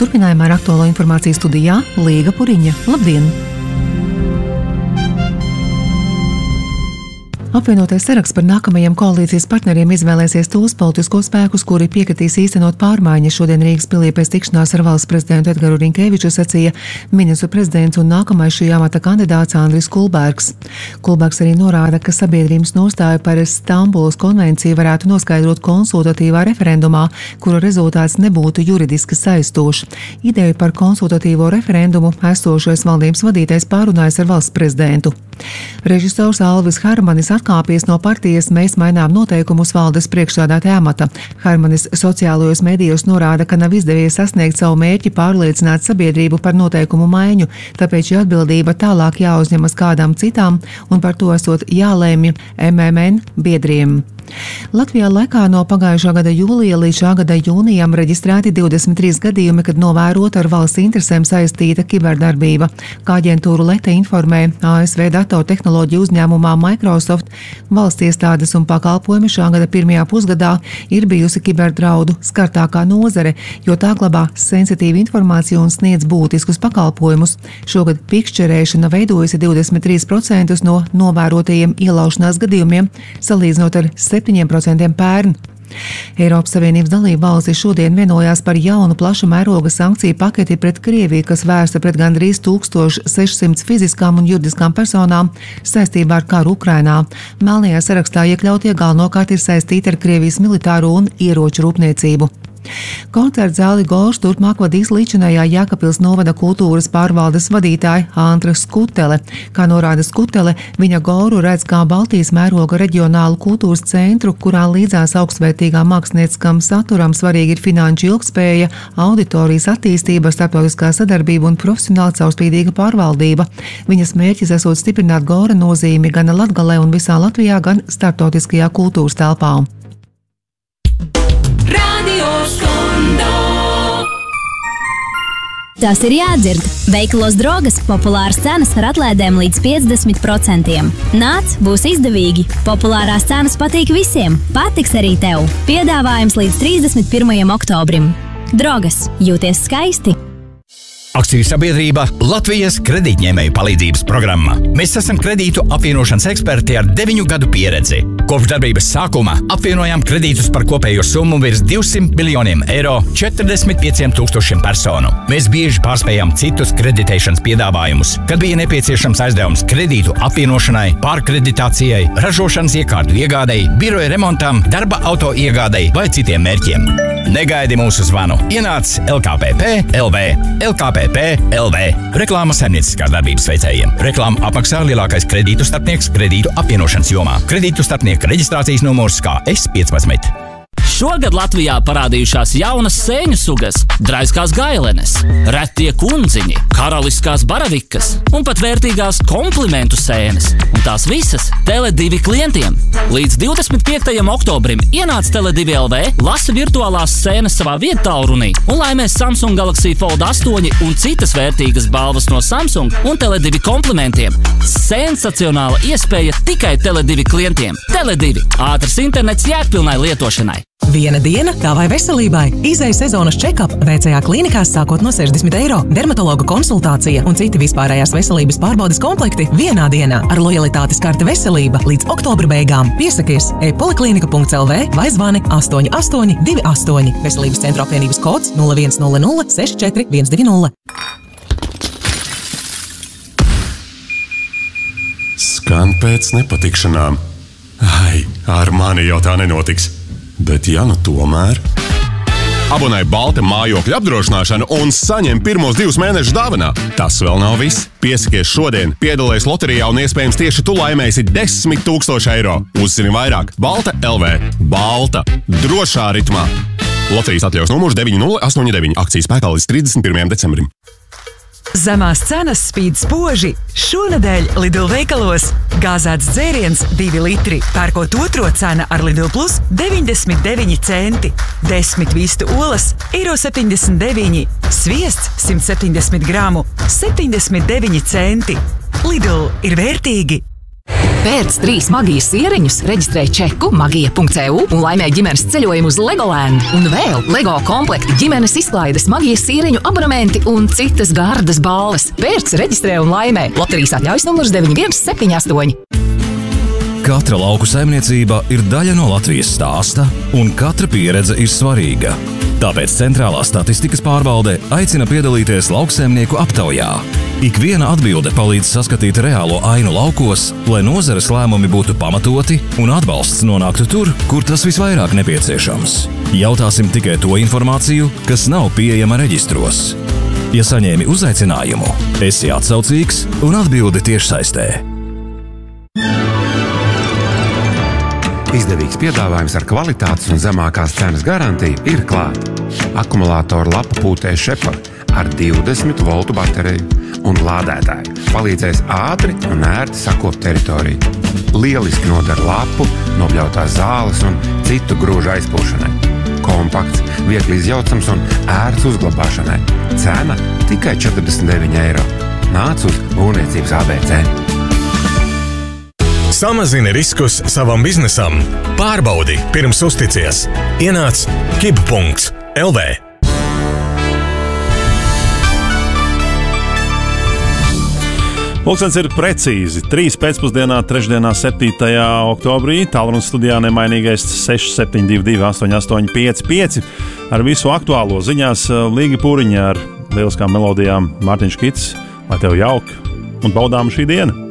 Turpinājumā ar aktuālo informāciju studijā Līga Puriņa. Labdien! Apvienotais saraksts par nākamajiem koalīcijas partneriem izvēlēsies tos politiskos spēkus, kuri piekritīs īstenot pārmaiņas. Šodien Rīgas pilī pēc tikšanās ar valsts prezidentu Edgaru Rinkēviču sacīja ministru prezidents un nākamais šī amata kandidāts Andris Kulbergs. Kulbergs arī norāda, ka sabiedrības nostāju par Stambulas konvenciju varētu noskaidrot konsultatīvā referendumā, kura rezultāts nebūtu juridiski saistošs. Ideju par konsultatīvo referendumu esošais valdības vadītājs pārunājas ar valsts prezidentu. Režisors Alvis Hermanis atkāpies no partijas Mēs mainām noteikumus valdes priekšsēdētāja amata. Hermanis sociālajos medijos norāda, ka nav izdevies sasniegt savu mērķi pārliecināt sabiedrību par noteikumu maiņu, tāpēc šī atbildība tālāk jāuzņemas kādām citām un par to esot jālēmj MMN biedriem. Latvijā laikā no pagājušā gada jūlija līdz šā gada jūnijam reģistrēti 23 gadījumi, kad novērota ar valsts interesēm saistīta kiberdarbība. Kā aģentūra Leta informē, ASV datortehnoloģiju uzņēmumā Microsoft valsts iestādes un pakalpojumi šā gada pirmajā pusgadā ir bijusi kiberdraudu skartākā nozare, jo tā glabā sensitīvu informāciju un sniedz būtiskus pakalpojumus. Šogad pikšķerēšana veidojusi 23% no novērotajiem ielaušanās gadījumiem, salīdzinot ar 7% pērn. Eiropas Savienības dalība valstis šodien vienojās par jaunu plaša mēroga sankciju paketi pret Krieviju, kas vērsta pret gandrīz 1600 fiziskām un juridiskām personām saistībā ar karu Ukrainā. Melnajā sarakstā iekļautie galvenokārt ir saistīti ar Krievijas militāro un ieroču rūpniecību. Koncerta zāli Gorš turpmāk vadīs līdzinājā Jēkabpils novada kultūras pārvaldes vadītāja Antra Skutele. Kā norāda Skutele, viņa Goru redz kā Baltijas mēroga reģionālu kultūras centru, kurā līdzās augstvērtīgām mākslinieckam saturam svarīgi ir finanšu ilgtspēja, auditorijas attīstība, starptautiskā sadarbība un profesionāli caurspīdīga pārvaldība. Viņas mērķis esot stiprināt Gora nozīmi gan Latgalē un visā Latvijā, gan starptautiskajā kultūras telpā. Tas ir jādzird. Veikalos Drogas populāras cenas ar atlaidēm līdz 50%. Nāc, būs izdevīgi. Populārās cenas patīk visiem. Patiks arī tev. Piedāvājums līdz 31. oktobrim. Drogas. Jūties skaisti! Akciju sabiedrība Latvijas kredītņēmēju palīdzības programma. Mēs esam kredītu apvienošanas eksperti ar 9 gadu pieredzi. Kopš darbības sākuma apvienojām kredītus par kopējo summu virs 200 miljoniem eiro 45 000 personu. Mēs bieži pārspējām citus kreditēšanas piedāvājumus, kad bija nepieciešams aizdevums kredītu apvienošanai, pārkreditācijai, ražošanas iekārtu iegādei, biroja remontam, darba auto iegādei vai citiem mērķiem. Negaidi mūsu zvanu. Ienāc LKPP LV. LKPP LV. Reklāma saimnieciskās darbības veicējiem. Reklāma apmaksā lielākais kredītu starpnieks kredītu apvienošanas jomā. Kredītu starpnieka reģistrācijas numurs kā S15. Šogad Latvijā parādījušās jaunas sēņu sugas, draiskās gailenes, retie kundziņi, karaliskās baravikas un pat vērtīgās komplimentu sēnes. Un tās visas Tele2 klientiem. Līdz 25. oktobrim ienāc Tele2 LV, lasi virtuālās sēnes savā viedtālrunī un laimēs Samsung Galaxy Fold 8 un citas vērtīgas balvas no Samsung un Tele2 komplimentiem. Sensacionāla iespēja tikai Tele2 klientiem. Tele2 – ātrs internets jēgpilnai lietošanai. Viena diena tavai veselībai. Izēja sezonas check-up VCA klīnikās sākot no 60 eiro. Dermatologa konsultācija un citi vispārējās veselības pārbaudes komplekti vienā dienā ar lojalitātes karte veselība līdz oktobra beigām. Piesakies e-poliklinika.lv vai zvani 8828. Veselības centra apvienības kods 0100 64 190. Skan pēc nepatikšanām. Ai, ar mani jau tā nenotiks. Bet ja nu tomēr... Abonē Balta mājokļa apdrošināšanu un saņem pirmos 2 mēnešus dāvanā. Tas vēl nav viss. Piesakies šodien, piedalies loterijā un iespējams tieši tu laimēsi 10 000 eiro. Uzzini vairāk. Balta LV. Balta. Drošā ritmā. Loterijas atļaus numurs 9089. Akcijas spēkā līdz 31. decembrim. Zemās cenas spīd spoži. Šonedēļ Lidl veikalos gāzēts dzēriens 2 litri. Pērkot otro cena ar Lidl Plus 99 centi. 10 vistu olas €79. Sviests 170 gramu 79 centi. Lidl ir vērtīgi. Pērc 3 Magijas sieriņus, reģistrē čeku magija.eu un laimē ģimenes ceļojumu uz Legoland. Un vēl Lego komplekti, ģimenes izklaides, Magijas sieriņu abonementi un citas gardas balvas. Pērc, reģistrē un laimē. Loterijas atļaujas numurs 9178. Katra lauku saimniecība ir daļa no Latvijas stāsta, un katra pieredze ir svarīga. Tāpēc Centrālā statistikas pārvalde aicina piedalīties lauksaimnieku aptaujā. Ikviena atbilde palīdz saskatīt reālo ainu laukos, lai nozares lēmumi būtu pamatoti un atbalsts nonāktu tur, kur tas visvairāk nepieciešams. Jautāsim tikai to informāciju, kas nav pieejama reģistros. Ja saņēmi uzaicinājumu, esi atsaucīgs un atbildi tiešsaistē. Izdevīgs piedāvājums ar kvalitātes un zemākās cenas garantiju ir klāt. Akumulātoru lapa pūtē Šepa ar 20 voltu bateriju un lādētāju palīdzēs ātri un ērti sakopt teritoriju. Lieliski nodara lapu, nobļautās zāles un citu grūžu aizpūšanai. Kompakts, viegli izjaucams un ērts uzglabāšanai. Cena tikai 49 eiro. Nāc uz Būvniecības ABC. Samazini riskus savam biznesam. Pārbaudi pirms uzticies. Ienāc kib.lv. Pulkstens ir precīzi 3 pēcpusdienā, trešdienā 7. oktobrī. Tālruņa studijā nemainīgais 6722 885. Ar visu aktuālo ziņās Līga Pūriņa ar lieliskām melodijām Mārtiņš Kits. Lai tev jauki un baudām šī diena!